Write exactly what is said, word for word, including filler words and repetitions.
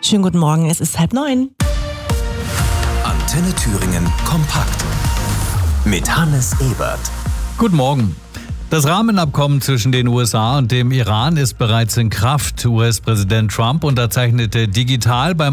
Schönen guten Morgen, es ist halb neun. Antenne Thüringen kompakt mit Hannes Ebert. Guten Morgen. Das Rahmenabkommen zwischen den U S A und dem Iran ist bereits in Kraft. U S-Präsident Trump unterzeichnete digital beim